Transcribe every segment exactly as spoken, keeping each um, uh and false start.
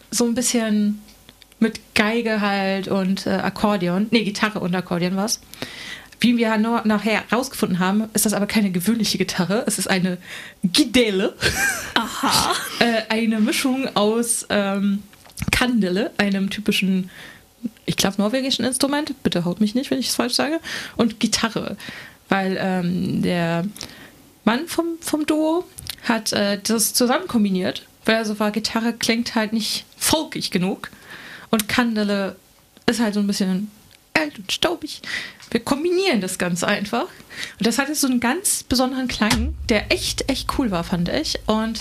so ein bisschen mit Geige halt und äh, Akkordeon. Nee, Gitarre und Akkordeon war's. Wie wir no- nachher herausgefunden haben, ist das aber keine gewöhnliche Gitarre. Es ist eine Gidele. Aha. äh, eine Mischung aus ähm, Kandele, einem typischen, ich glaube, norwegischen Instrument. Bitte haut mich nicht, wenn ich es falsch sage. Und Gitarre. Weil ähm, der Mann vom, vom Duo hat äh, das zusammen kombiniert. Weil also war, Gitarre klingt halt nicht folkig genug. Und Kandele ist halt so ein bisschen alt und staubig. Wir kombinieren das Ganze einfach. Und das hatte so einen ganz besonderen Klang, der echt, echt cool war, fand ich. Und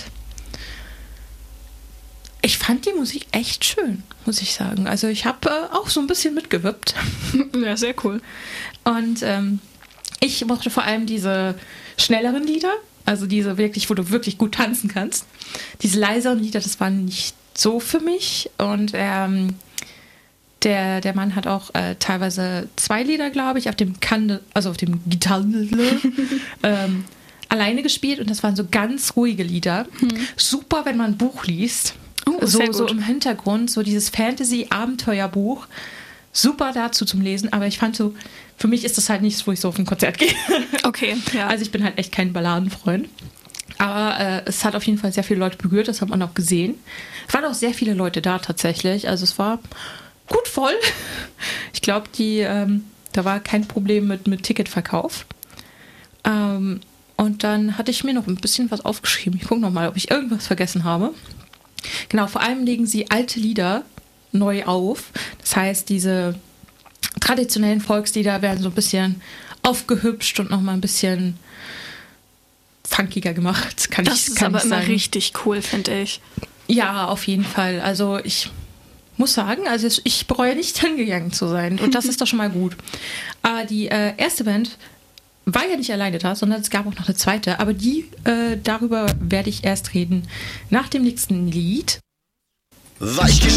ich fand die Musik echt schön, muss ich sagen. Also ich habe äh, auch so ein bisschen mitgewippt. Ja, sehr cool. Und ähm, ich mochte vor allem diese schnelleren Lieder. Also diese wirklich, wo du wirklich gut tanzen kannst. Diese leiseren Lieder, das waren nicht so für mich. Und ähm, Der, der Mann hat auch äh, teilweise zwei Lieder, glaube ich, auf dem Kandel, also auf dem Gitarre ähm, alleine gespielt und das waren so ganz ruhige Lieder. Hm. Super, wenn man ein Buch liest. Oh, so, sehr so gut. im Hintergrund, so dieses Fantasy-Abenteuerbuch. Super dazu zum Lesen, aber ich fand so, für mich ist das halt nichts, wo ich so auf ein Konzert gehe. Okay, ja. Also ich bin halt echt kein Balladenfreund. Aber äh, es hat auf jeden Fall sehr viele Leute berührt, das hat man auch gesehen. Es waren auch sehr viele Leute da tatsächlich, also es war gut voll. Ich glaube, die ähm, da war kein Problem mit, mit Ticketverkauf. Ähm, und dann hatte ich mir noch ein bisschen was aufgeschrieben. Ich gucke noch mal, ob ich irgendwas vergessen habe. Genau, vor allem legen sie alte Lieder neu auf. Das heißt, diese traditionellen Volkslieder werden so ein bisschen aufgehübscht und noch mal ein bisschen funkiger gemacht. Kann das ich, ist kann aber ich immer sagen. richtig cool, finde ich. Ja, auf jeden Fall. Also ich muss sagen, also ich bereue nicht hingegangen zu sein. Und das ist doch schon mal gut. Aber die äh, erste Band war ja nicht alleine da, sondern es gab auch noch eine zweite. Aber die, äh, darüber werde ich erst reden nach dem nächsten Lied. Weichgeniert